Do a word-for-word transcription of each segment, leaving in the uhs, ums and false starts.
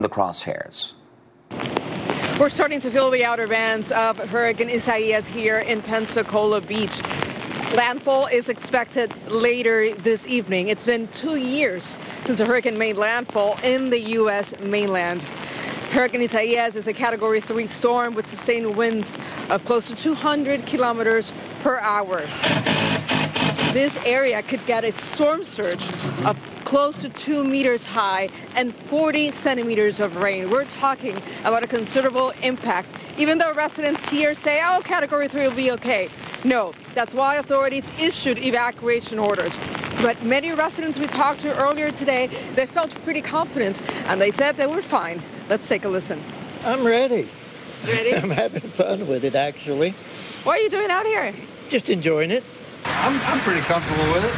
the crosshairs. We're starting to feel the outer bands of Hurricane Isaias here in Pensacola Beach. Landfall is expected later this evening. It's been two years since a hurricane made landfall in the U S mainland. Hurricane Isaias is a Category three storm with sustained winds of close to two hundred kilometers per hour. This area could get a storm surge of close to two meters high and forty centimeters of rain. We're talking about a considerable impact, even though residents here say, oh, Category three will be okay. No, that's why authorities issued evacuation orders. But many residents we talked to earlier today, they felt pretty confident, and they said they were fine. Let's take a listen. I'm ready. Ready? I'm having fun with it, actually. What are you doing out here? Just enjoying it. I'm, I'm pretty comfortable with it.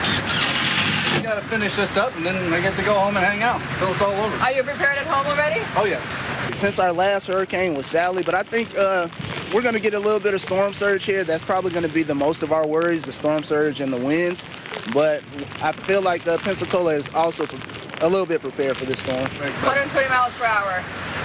We got to finish this up, and then I get to go home and hang out until it's all over. Are you prepared at home already? Oh, yeah. Since our last hurricane was Sally, but I think uh, we're going to get a little bit of storm surge here. That's probably going to be the most of our worries, the storm surge and the winds. But I feel like uh, Pensacola is also a little bit prepared for this storm. one hundred twenty miles per hour.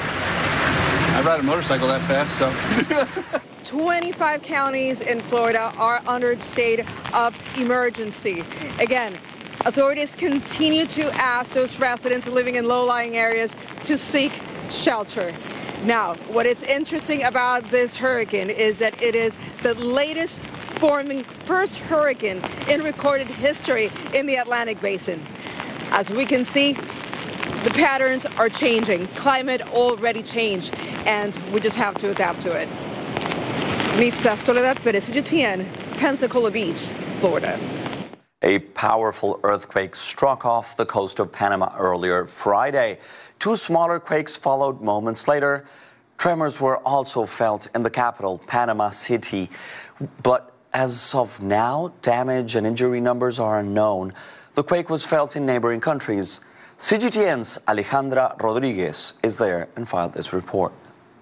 I ride a motorcycle that fast, so. twenty-five counties in Florida are under a state of emergency. Again, authorities continue to ask those residents living in low-lying areas to seek shelter. Now, what is interesting about this hurricane is that it is the latest forming first hurricane in recorded history in the Atlantic Basin. As we can see, the patterns are changing. Climate already changed, and we just have to adapt to it. Nitza Soledad Perez, C G T N, Pensacola Beach, Florida. A powerful earthquake struck off the coast of Panama earlier Friday. Two smaller quakes followed moments later. Tremors were also felt in the capital, Panama City. But as of now, damage and injury numbers are unknown. The quake was felt in neighboring countries. C G T N's Alejandra Rodriguez is there and filed this report.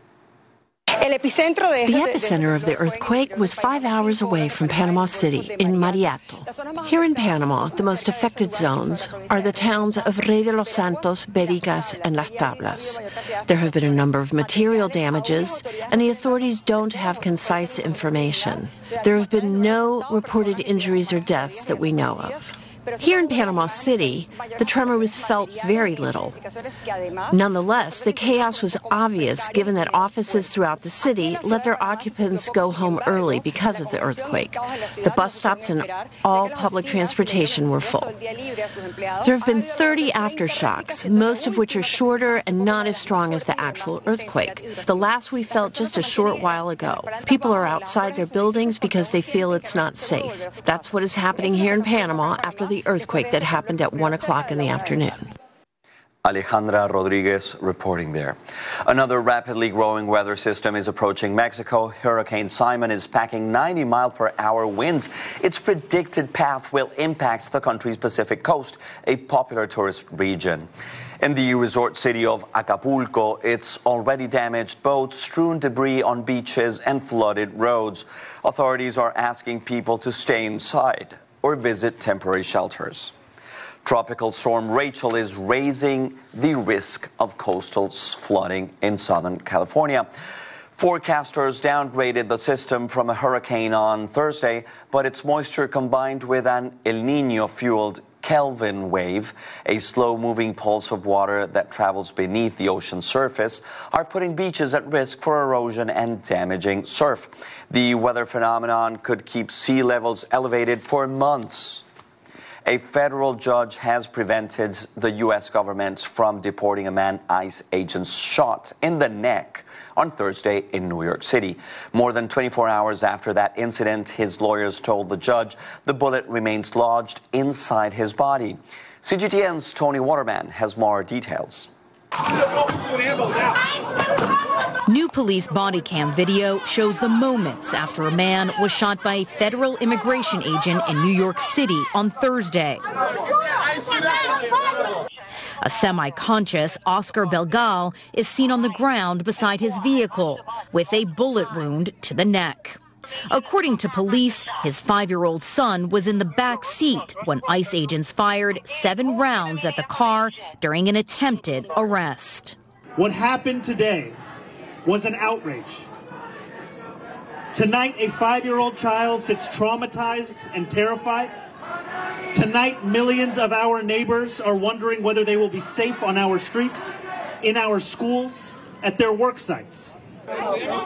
The epicenter of the earthquake was five hours away from Panama City, in Mariato. Here in Panama, the most affected zones are the towns of Rey de los Santos, Berigas, and Las Tablas. There have been a number of material damages, and the authorities don't have concise information. There have been no reported injuries or deaths that we know of. Here in Panama City, the tremor was felt very little. Nonetheless, the chaos was obvious given that offices throughout the city let their occupants go home early because of the earthquake. The bus stops and all public transportation were full. There have been thirty aftershocks, most of which are shorter and not as strong as the actual earthquake. The last we felt just a short while ago. People are outside their buildings because they feel it's not safe. That's what is happening here in Panama after the earthquake that happened at one o'clock in the afternoon. Alejandra Rodriguez reporting there. Another rapidly growing weather system is approaching Mexico. Hurricane Simon is packing ninety mile per hour winds. Its predicted path will impact the country's Pacific coast, a popular tourist region. In the resort city of Acapulco, it's already damaged boats, strewn debris on beaches, and flooded roads. Authorities are asking people to stay inside or visit temporary shelters. Tropical storm Rachel is raising the risk of coastal flooding in Southern California. Forecasters downgraded the system from a hurricane on Thursday, but its moisture combined with an El Niño-fueled Kelvin wave, a slow-moving pulse of water that travels beneath the ocean surface, are putting beaches at risk for erosion and damaging surf. The weather phenomenon could keep sea levels elevated for months. A federal judge has prevented the U S government from deporting a man ICE agents shot in the neck on Thursday in New York City. More than twenty-four hours after that incident, his lawyers told the judge the bullet remains lodged inside his body. C G T N's Tony Waterman has more details. New police body cam video shows the moments after a man was shot by a federal immigration agent in New York City on Thursday. A semi-conscious Oscar Belgal is seen on the ground beside his vehicle with a bullet wound to the neck. According to police, his five-year-old son was in the back seat when ICE agents fired seven rounds at the car during an attempted arrest. What happened today was an outrage. Tonight, a five-year-old child sits traumatized and terrified. Tonight, millions of our neighbors are wondering whether they will be safe on our streets, in our schools, at their work sites.